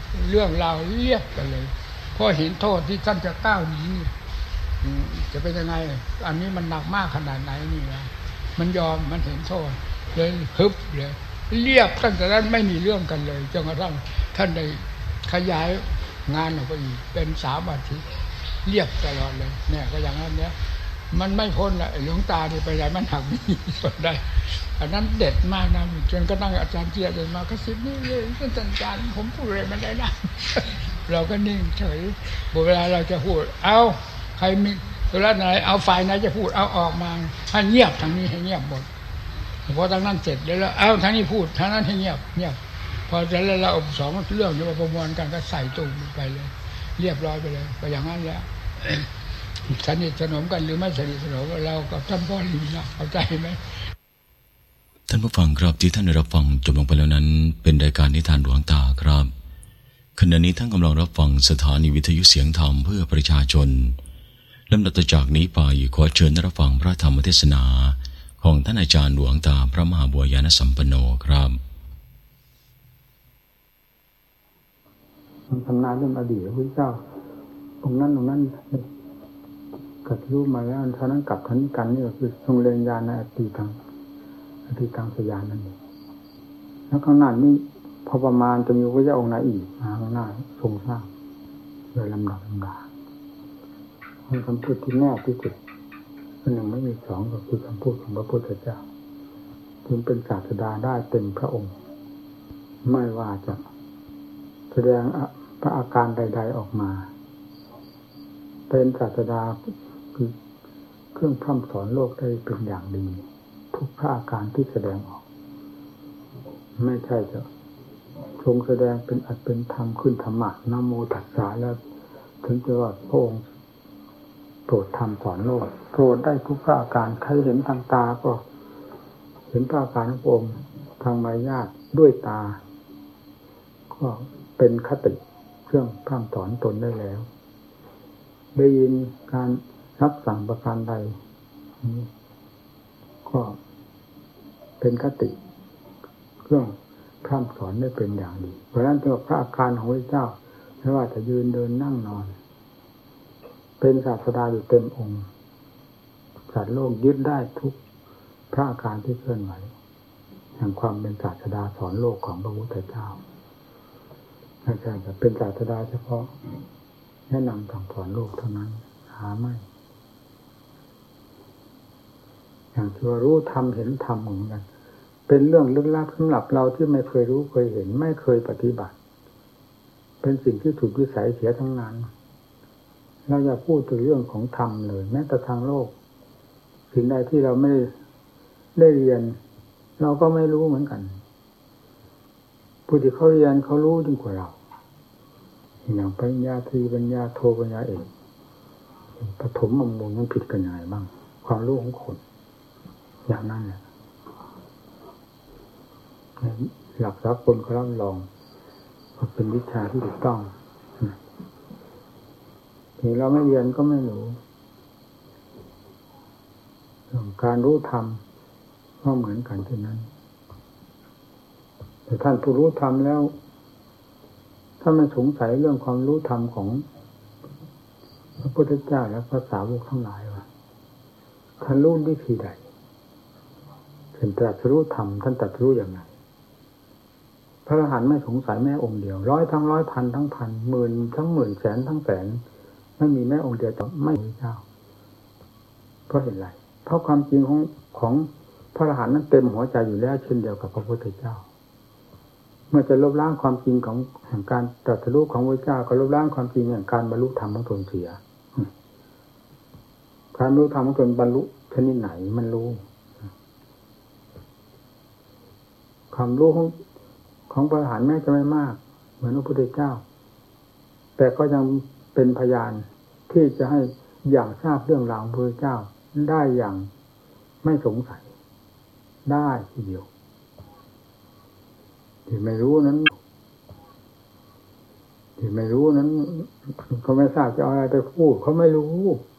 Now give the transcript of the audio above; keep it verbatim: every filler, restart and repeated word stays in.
เรื่องราวเรียบไปเลยเพราะเห็นโทษที่ท่านจะก้าวหนีจะเป็นยังไงอันนี้มันหนักมากขนาดไหนนี่นะมันยอมมันเห็นโทษเลยฮึบเลยเรียบตั้งแต่นั้นไม่มีเรื่องกันเลยจนกระทั่งท่านได้ขยายงานออกไปอีกเป็นสามอาทิตย์เรียบตลอดเลยเนี่ยก็อย่างนั้นเนี่ยมันไม่พ้นแหละหลวงตาที่ไปไหนมันหักไม่ส่วนได้อันนั้นเด็ดมากนะจนกระทั่งอาจารย์เจียเดินมากระซิบนี่เลยท่านอาจารย์ผมพูดอะไรมันได้นะเราก็นิ่งเฉยเวลาเราจะพูดเอาใครมีเวลาไหนเอาฝ่ายไหนจะพูดเอาออกมาให้เงียบทางนี้ให้เงียบหมดพอทางนั้นเสร็จแล้วเอาทางนี้พูดทางนั้นให้เงียบเงียบพอจะแล้วเราสองเรื่องนี้มาประมวลกันก็ใส่ตุ้มไปเลยเรียบร้อยไปเลยไปอย่างนั้นแล้วสนิทสนมกันหรือไม่สนิทสนมเรากับท่านพ่อลีนะเข้าใจไหมท่านผู้ฟังครับที่ท่านได้รับฟังจบลงไปแล้วนั้นเป็นรายการนิทานหลวงตาครับขณะนี้ท่านกำลังรับฟังสถานีวิทยุเสียงธรรมเพื่อประชาชนลำดับต่อจากนี้ไปขอเชิญรับฟังพระธรรมเทศนาของท่านอาจารย์หลวงตาพระมหาบัวยานสัมปันโนครับทำนานเรื่องอดีตพระพุทธเจ้าตรงนั้นตรงนั้นกัดรู้มาแล้วท่านั้นกับท่านกันนี่ก็คือทรงเรียนญาณในอดีตังอดีตังสยานนั่นเองแล้วข้างหน้านี้พอประมาณจะมีพระเจ้าองค์ไหนอีกนะข้างหน้าทรงสร้างโดยลำดับลำดาเป็นคำพูดที่แน่ที่สุดอันหนึ่งไม่มีสองก็คือคำพูดของพระพุทธเจ้าจึงเป็นศาสดาได้เต็มพระองค์ไม่ว่าจะแสดงพระอาการใดๆออกมาเป็นศาสดาคือเครื่องพร่ำสอนโลกได้เป็นอย่างดีทุกพระอาการที่แสดงออกไม่ใช่จะทรงแสดงเป็นอัตเป็นธรรมขึ้นธรรมะนะโมตัสสะแล้วถึงจะว่าพระองค์โปรดธรรมสอนโลกโปรดได้ทุกพระอาการใครเห็นทางตาก็เห็นพระอาการของพระองค์ทางมารยาทด้วยตาก็เป็นคติเครื่องพร่ำสอนตนได้แล้วได้ยินการรับสั่งประการใดก็เป็นคติเครื่องพร่ำสอนได้เป็นอย่างดีเพราะฉะนั้นตัวพระอาการของพระเจ้าไม่ว่าจะยืนเดินนั่งนอนเป็นศาสดาอยู่เต็มองค์สัตว์โลกยึดได้ทุกพระอาการที่เคลื่อนไหวแห่งความเป็นศาสดาสอนโลกของพระพุทธเจ้าไม่ใช่แต่เป็นศาสดาเฉพาะแนะนำสั่งสอนโลกเท่านั้นหาไม่อย่างที่รู้ธรรมเห็นธรรมเหมือนกันเป็นเรื่องลึกลับสำหรับเราที่ไม่เคยรู้เคยเห็นไม่เคยปฏิบัติเป็นสิ่งที่ถูกวิสัยเสียทั้งนั้นเราอย่าพูดถึงเรื่องของธรรมเลยแม้แต่ทางโลกสิ่งใดที่เราไม่ได้เรียนเราก็ไม่รู้เหมือนกันผู้ที่เขาเรียนเขารู้ยิ่งกว่าเราอย่างปริญญาตรีปริญญาโทปริญญาเอกปฐมมังมูลมันผิดกันยังไงบ้างความรู้ของคนอย่างนั้นแหละหลักสากลเขารับรองว่าเป็นวิชาที่ถูกต้องถึงเราไม่เรียนก็ไม่รู้การรู้ธรรมก็เหมือนกันเท่านั้นแต่ท่านผู้รู้ธรรมแล้วถ้าไม่สงสัยเรื่องความรู้ธรรมของพระพุทธเจ้าและพระสาวกทั้งหลายว่าท่านรู้วิธีใดท่านตรัสรู้ธรรมท่านตรัสรู้อย่างไรพระอรหันต์ไม่สงสัยแม้องค์เดียวร้อยทั้งร้อยพันทั้งพันหมื่นทั้งหมื่นแสนทั้งแสนไม่มีแม้องค์เดียวแต่ไม่พระเจ้าเพราะเห็นไรเพราะความจริงของของพระอรหันต์นั้นเต็มหัวใจอยู่แล้วเช่นเดียวกับพระพุทธเจ้าเมื่อจะลบล้างความจริงของแห่งการตรัสรู้ของพระเจ้าก็ลบล้างความจริงแห่งการบรรลุธรรมของตนเสียการบรรลุธรรมของตนบรรลุชนิดไหนมันรู้ความรู้ของของพระอรหันต์แม้จะไม่มากเหมือนพระพุทธเจ้าแต่ก็ยังเป็นพยานที่จะให้อย่างทราบเรื่องราวของพระเจ้าได้อย่างไม่สงสัยได้ทีเดียวที่ไม่รู้นั้นที่ไม่รู้นั้นเขาไม่ทราบจะเอาอะไรไปพูดเขาไม่รู้